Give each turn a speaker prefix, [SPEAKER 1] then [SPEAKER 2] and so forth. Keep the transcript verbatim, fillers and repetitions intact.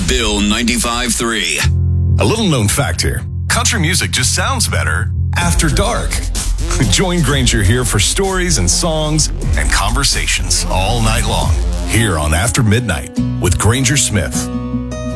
[SPEAKER 1] Bill ninety-five three.
[SPEAKER 2] A little known fact here. Country music just sounds better after dark. Join Granger here for stories and songs and conversations all night long here on After Midnight with Granger Smith.